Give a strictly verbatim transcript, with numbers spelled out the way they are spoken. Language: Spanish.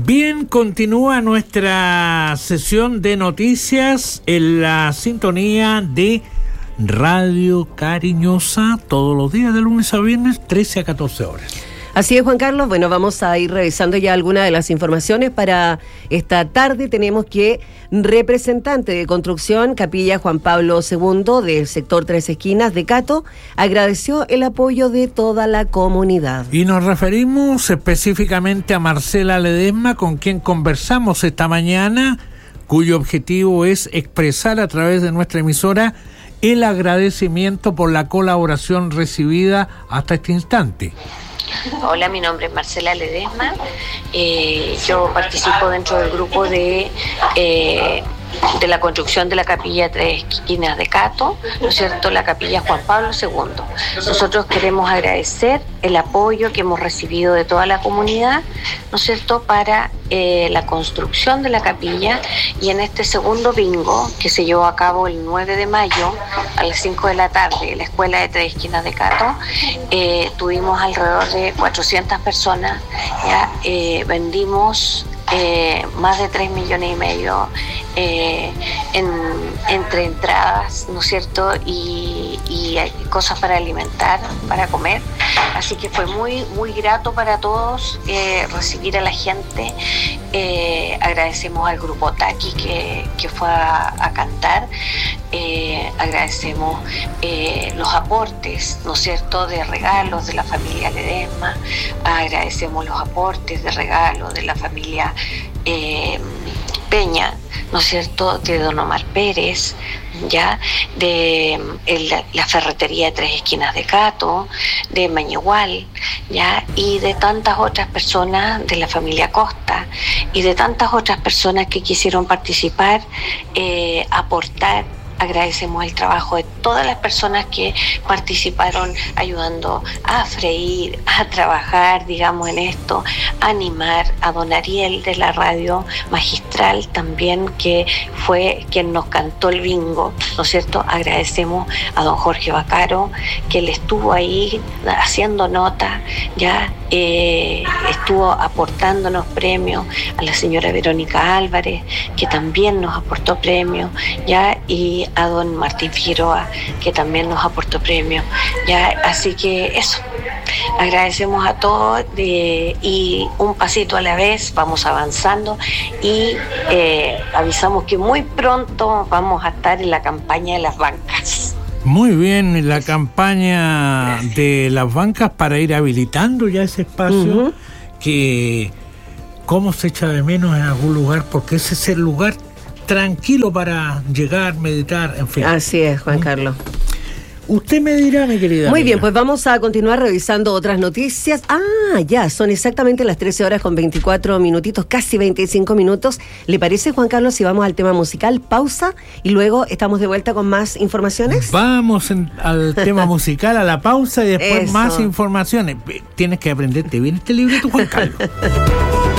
Bien, continúa nuestra sesión de noticias en la sintonía de Radio Cariñosa todos los días de lunes a viernes, trece a catorce horas. Así es, Juan Carlos. Bueno, vamos a ir revisando ya algunas de las informaciones para esta tarde. Tenemos que representante de construcción Capilla Juan Pablo segundo del sector Tres Esquinas de Cato agradeció el apoyo de toda la comunidad. Y nos referimos específicamente a Marcela Ledesma, con quien conversamos esta mañana, cuyo objetivo es expresar a través de nuestra emisora el agradecimiento por la colaboración recibida hasta este instante. Hola, mi nombre es Marcela Ledesma. Eh, yo participo dentro del grupo de, eh, de la construcción de la capilla Tres Esquinas de Cato, ¿no es cierto?, la capilla Juan Pablo segundo. Nosotros queremos agradecer el apoyo que hemos recibido de toda la comunidad, ¿no es cierto?, para eh, la construcción de la capilla, y en este segundo bingo que se llevó a cabo el nueve de mayo a las cinco de la tarde en la escuela de Tres Esquinas de Cato, eh, tuvimos alrededor de cuatrocientas personas, ya eh, vendimos eh, más de tres millones y medio eh, en, entre entradas, ¿no es cierto?, y, y cosas para alimentar, para comer. Así que fue muy, muy grato para todos eh, recibir a la gente. Eh, agradecemos al grupo Taki que, que fue a, a cantar. Eh, agradecemos eh, los aportes, ¿no es cierto?, de regalos de la familia Ledesma. Agradecemos los aportes de regalos de la familia eh, Peña, ¿no es cierto?, de Don Omar Pérez, ya, de el, la ferretería de Tres Esquinas de Cato, de Mañigual, ya, y de tantas otras personas de la familia Costa, y de tantas otras personas que quisieron participar, eh, aportar. Agradecemos el trabajo de todas las personas que participaron ayudando a freír, a trabajar, digamos, en esto, a animar a don Ariel de la radio magistral también, que fue quien nos cantó el bingo, ¿no es cierto? Agradecemos a don Jorge Bacaro, que él estuvo ahí haciendo nota, ya eh, estuvo aportándonos premios, a la señora Verónica Álvarez, que también nos aportó premios, ya, y a don Martín Figueroa, que también nos aportó premios, ya, así que eso, agradecemos a todos de, y un pasito a la vez vamos avanzando, y eh, avisamos que muy pronto vamos a estar en la campaña de las bancas. Muy bien, la campaña Gracias. de las bancas para ir habilitando ya ese espacio, uh-huh. que cómo se echa de menos en algún lugar, porque ese es el lugar tranquilo para llegar, meditar, en fin. Así es, Juan Carlos. Usted me dirá, mi querida. Muy amiga. bien, pues vamos a continuar revisando otras noticias. Ah, ya, son exactamente las trece horas con veinticuatro minutitos, casi veinticinco minutos. ¿Le parece, Juan Carlos, si vamos al tema musical? Pausa y luego estamos de vuelta con más informaciones. Vamos en, al tema musical, a la pausa y después Eso. Más informaciones. Tienes que aprenderte bien este libreto, Juan Carlos.